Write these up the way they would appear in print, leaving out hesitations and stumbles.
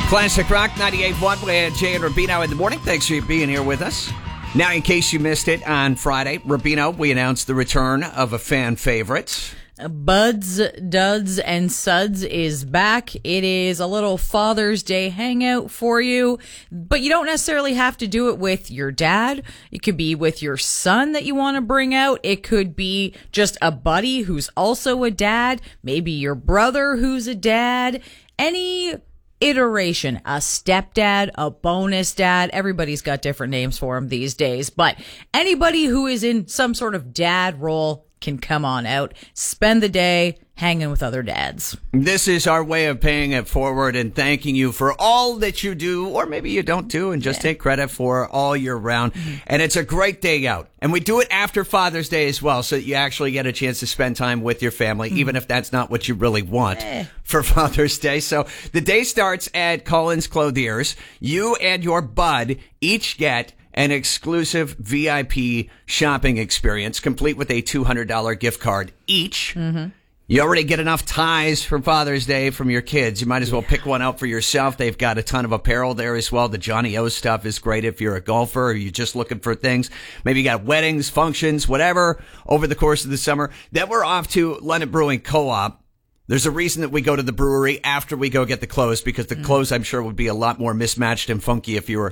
Classic Rock 98.1 with Jay and Rubino in the morning. Thanks for being here with us. Now, in case you missed it, on Friday, Rubino, we announced the return of a fan favorite. Buds, Duds, and Suds is back. It is a little Father's Day hangout for you, but you don't necessarily have to do it with your dad. It could be with your son that you want to bring out. It could be just a buddy who's also a dad, maybe your brother who's a dad, any iteration, a stepdad, a bonus dad. Everybody's got different names for them these days, but anybody who is in some sort of dad role can come on out, spend the day hanging with other dads. This is our way of paying it forward and thanking you for all that you do, or maybe you don't do, and just take credit for all year round. And it's a great day out. And we do it after Father's Day as well, so that you actually get a chance to spend time with your family, even if that's not what you really want for Father's Day. So the day starts at Collins Clothiers. You and your bud each get an exclusive VIP shopping experience, complete with a $200 gift card each. You already get enough ties for Father's Day from your kids. You might as well pick one out for yourself. They've got a ton of apparel there as well. The Johnny O stuff is great if you're a golfer or you're just looking for things. Maybe you got weddings, functions, whatever over the course of the summer. Then we're off to London Brewing Co-op. There's a reason that we go to the brewery after we go get the clothes, because the clothes, I'm sure, would be a lot more mismatched and funky if you were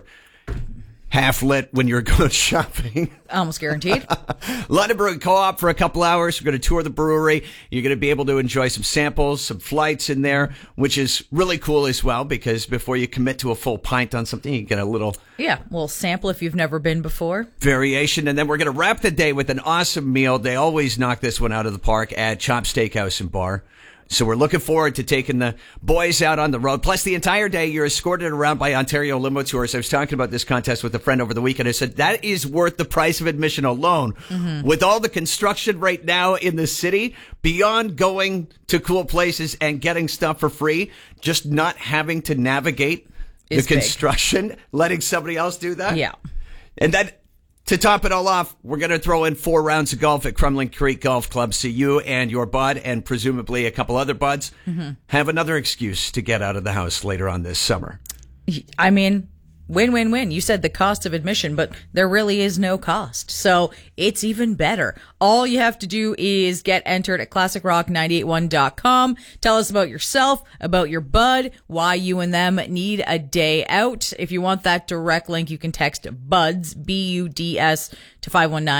half lit when you're going shopping. Almost guaranteed. London Brewing Co-op for a couple hours. We're going to tour the brewery. You're going to be able to enjoy some samples, some flights in there, which is really cool as well, because before you commit to a full pint on something, you get a little sample if you've never been before. Variation. And then we're going to wrap the day with an awesome meal. They always knock this one out of the park at Chop Steakhouse and Bar. So we're looking forward to taking the boys out on the road. Plus, the entire day, you're escorted around by Ontario Limo Tours. I was talking about this contest with a friend over the weekend. I said, that is worth the price of admission alone. With all the construction right now in the city, beyond going to cool places and getting stuff for free, just not having to navigate the construction, letting somebody else do that. Yeah. And then, to top it all off, we're going to throw in 4 rounds of golf at Crumlin Creek Golf Club, so you and your bud, and presumably a couple other buds, have another excuse to get out of the house later on this summer. I mean, win-win-win. You said the cost of admission, but there really is no cost. So it's even better. All you have to do is get entered at ClassicRock981.com. Tell us about yourself, about your bud, why you and them need a day out. If you want that direct link, you can text BUDS, B-U-D-S, to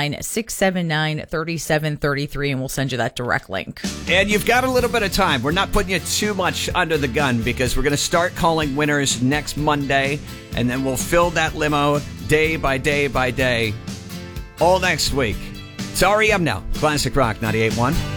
519-679-3733, and we'll send you that direct link. And you've got a little bit of time. We're not putting you too much under the gun, because we're going to start calling winners next Monday, and then we'll fill that limo day by day by day all next week. It's REM now. Classic Rock 98.1.